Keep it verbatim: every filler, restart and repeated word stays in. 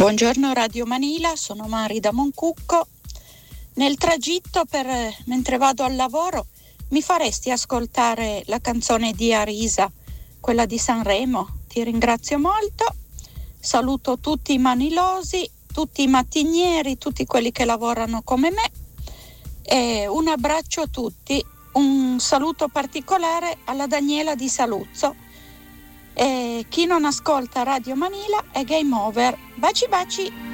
Buongiorno Radio Manila, sono Mari da Moncucco. Nel tragitto per mentre vado al lavoro mi faresti ascoltare la canzone di Arisa, quella di Sanremo? Ti ringrazio molto. Saluto tutti i manilosi, tutti i mattinieri, tutti quelli che lavorano come me e un abbraccio a tutti. Un saluto particolare alla Daniela di Saluzzo. E chi non ascolta Radio Manila è game over. Baci baci.